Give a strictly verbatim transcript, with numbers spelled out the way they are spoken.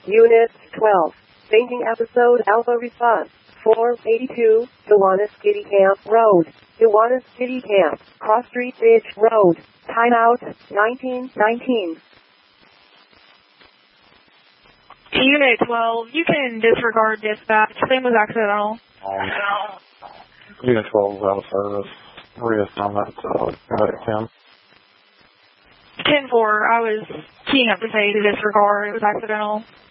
Unit twelve. Staging episode Alpha Response. four eighty-two, Kiwanis Kitty Camp Road. Kiwanis Kitty Camp, Cross Street Ridge Road. Timeout, nineteen nineteen. Unit twelve, you can disregard dispatch. Claim was accidental. Um, Unit twelve is out of service. Reassignment to Unit ten. ten four, I was keying up to say to disregard. It was accidental.